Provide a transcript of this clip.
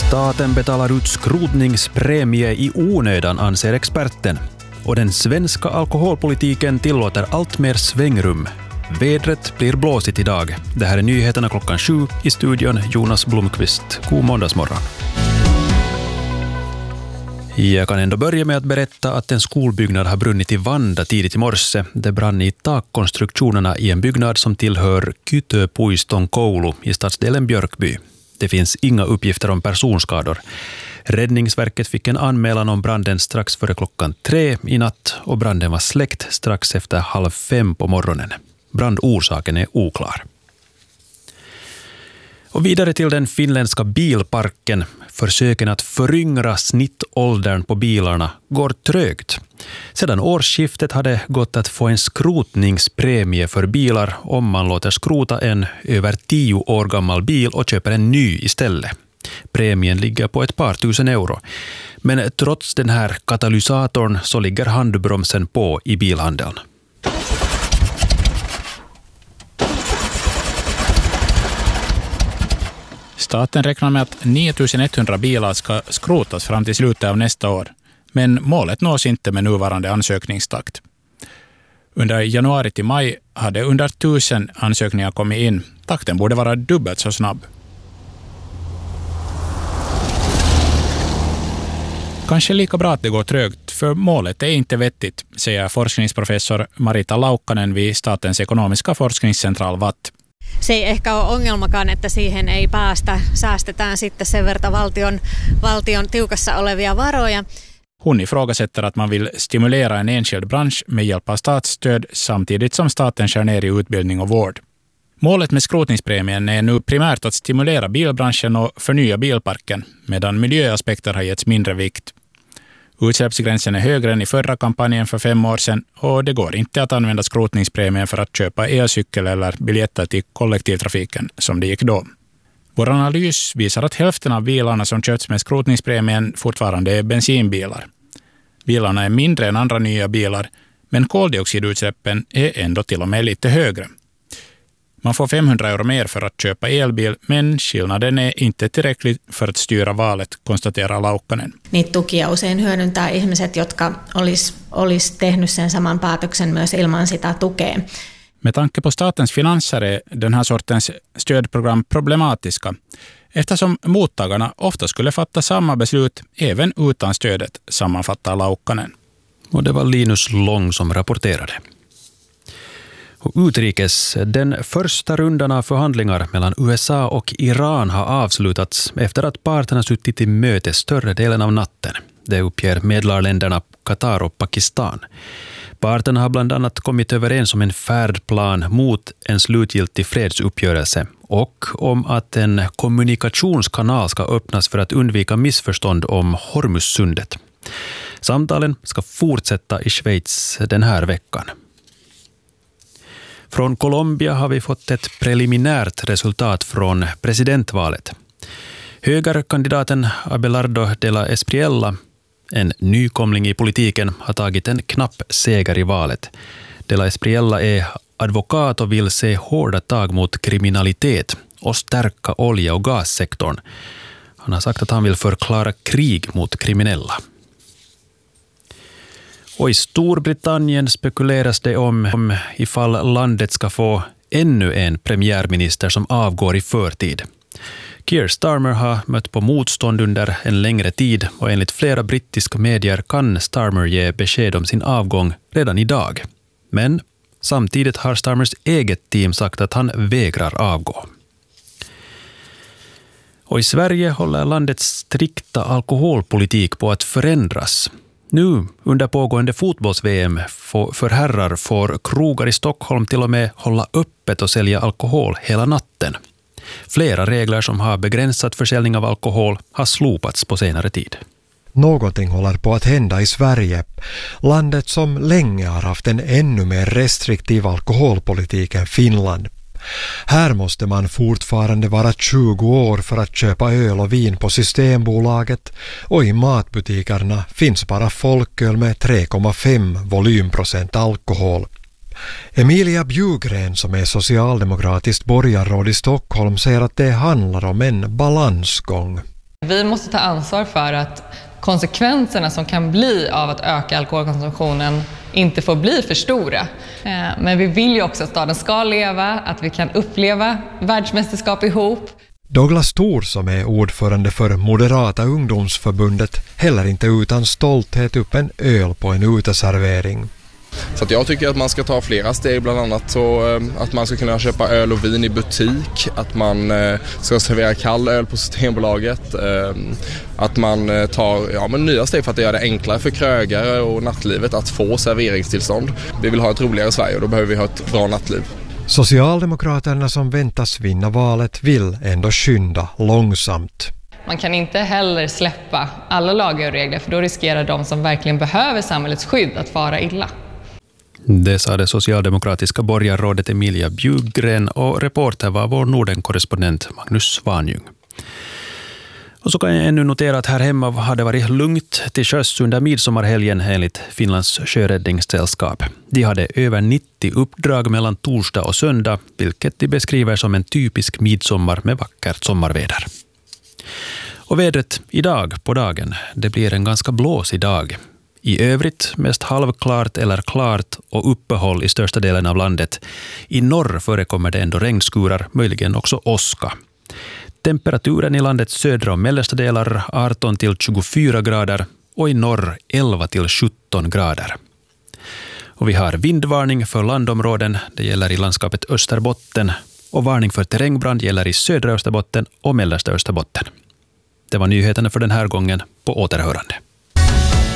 Staten betalar ut skrotningspremie i onödan, anser experten. Och den svenska alkoholpolitiken tillåter allt mer svängrum. Vädret blir blåsigt idag. Det här är nyheterna 7:00 i studion. Jonas Blomqvist. God måndagsmorgon. Jag kan ändå börja med att berätta att en skolbyggnad har brunnit i Vanda tidigt i morse. Det brann i takkonstruktionerna i en byggnad som tillhör Kytöpuiston koulu i stadsdelen Björkby. Det finns inga uppgifter om personskador. Räddningsverket fick en anmälan om branden strax före 3:00 i natt och branden var släckt strax efter 4:30 på morgonen. Brandorsaken är oklar. Och vidare till den finländska bilparken. Försöken att föryngra snittåldern på bilarna går trögt. Sedan årsskiftet hade gått att få en skrotningspremie för bilar om man låter skrota en över 10 år gammal bil och köper en ny istället. Premien ligger på ett par tusen euro. Men trots den här katalysatorn så ligger handbromsen på i bilhandeln. Staten räknar med att 9100 bilar ska skrotas fram till slutet av nästa år. Men målet nås inte med nuvarande ansökningstakt. Under januari till maj hade under 1000 ansökningar kommit in. Takten borde vara dubbelt så snabb. Kanske lika bra att det går trögt, för målet är inte vettigt, säger forskningsprofessor Marita Laukkanen vid Statens ekonomiska forskningscentral VATT. Se ei ehkä ole ongelmakaan, että siihen ei päästä. Säästetään sitten sen verta valtion tiukassa olevia varoja. Hon ifrågasätter att man vill stimulera en enskild bransch med hjälp av statsstöd samtidigt som staten skär ner i utbildning och vård. Målet med skrotningspremien är nu primärt att stimulera bilbranschen och förnya bilparken, medan miljöaspekter har getts mindre vikt. Utsläppsgränsen är högre än i förra kampanjen för 5 år sedan och det går inte att använda skrotningspremien för att köpa elcykel eller biljetter till kollektivtrafiken som det gick då. Vår analys visar att hälften av bilarna som köpts med skrotningspremien fortfarande är bensinbilar. Bilarna är mindre än andra nya bilar, men koldioxidutsläppen är ändå till och med lite högre. Man får 500 euro mer för att köpa elbil, men skillnaden är inte tillräckligt för att styra valet, konstaterar Laukkanen. Niitä tukia usein hyödyntää ihmiset, jotka olisi tehnyt sen saman päätöksen myös ilman sitä tukea. Med tanke på statens finanser är den här sortens stödprogram problematiska, eftersom mottagarna ofta skulle fatta samma beslut även utan stödet, sammanfattar Laukkanen. Och det var Linus Lång som rapporterade. Och utrikes, den första rundan av förhandlingar mellan USA och Iran har avslutats efter att parterna suttit i möte större delen av natten. Det uppger medlarländerna Qatar och Pakistan. Parterna har bland annat kommit överens om en färdplan mot en slutgiltig fredsuppgörelse och om att en kommunikationskanal ska öppnas för att undvika missförstånd om Hormuzsundet. Samtalen ska fortsätta i Schweiz den här veckan. Från Colombia har vi fått ett preliminärt resultat från presidentvalet. Högerkandidaten Abelardo de la Espriella, en nykomling i politiken, har tagit en knapp seger i valet. De la Espriella är advokat och vill se hårda tag mot kriminalitet och stärka olja- och gassektorn. Han har sagt att han vill förklara krig mot kriminella. Och i Storbritannien spekuleras det om ifall landet ska få ännu en premiärminister som avgår i förtid. Keir Starmer har mött på motstånd under en längre tid och enligt flera brittiska medier kan Starmer ge besked om sin avgång redan idag. Men samtidigt har Starmers eget team sagt att han vägrar avgå. Och i Sverige håller landets strikta alkoholpolitik på att förändras. Nu under pågående fotbolls-VM för herrar får krogar i Stockholm till och med hålla öppet och sälja alkohol hela natten. Flera regler som har begränsat försäljning av alkohol har slopats på senare tid. Någonting håller på att hända i Sverige, landet som länge har haft en ännu mer restriktiv alkoholpolitik än Finland. Här måste man fortfarande vara 20 år för att köpa öl och vin på Systembolaget och i matbutikerna finns bara folköl med 3,5 volymprocent alkohol. Emilia Bjugren som är socialdemokratiskt borgarråd i Stockholm säger att det handlar om en balansgång. Vi måste ta ansvar för att konsekvenserna som kan bli av att öka alkoholkonsumtionen inte får bli för stora. Men vi vill ju också att staden ska leva, att vi kan uppleva världsmästerskap ihop. Douglas Thor, som är ordförande för Moderata ungdomsförbundet, häller inte utan stolthet upp en öl på en uteservering. Så att jag tycker att man ska ta flera steg, bland annat så att man ska kunna köpa öl och vin i butik, att man ska servera kall öl på Systembolaget, att man tar nya steg för att göra det enklare för krögare och nattlivet att få serveringstillstånd. Vi vill ha ett roligare Sverige och då behöver vi ha ett bra nattliv. Socialdemokraterna, som väntas vinna valet, vill ändå skynda långsamt. Man kan inte heller släppa alla lagar och regler, för då riskerar de som verkligen behöver samhällets skydd att fara illa. Det sa det socialdemokratiska borgarrådet Emilia Bjuggren, och reporter var vår Norden-korrespondent Magnus Svanjung. Och så kan jag ännu notera att här hemma hade varit lugnt till sjöss under midsommarhelgen enligt Finlands sjöräddningssällskap. De hade över 90 uppdrag mellan torsdag och söndag, vilket de beskriver som en typisk midsommar med vackert sommarväder. Och vädret idag på dagen, det blir en ganska blåsig dag. I övrigt mest halvklart eller klart och uppehåll i största delen av landet. I norr förekommer det ändå regnskurar, möjligen också åska. Temperaturen i landets södra och mellersta delar 18 till 24 grader och i norr 11 till 17 grader. Och vi har vindvarning för landområden, det gäller i landskapet Österbotten, och varning för terrängbrand gäller i södra Österbotten och mellersta Österbotten. Det var nyheterna för den här gången. På återhörande.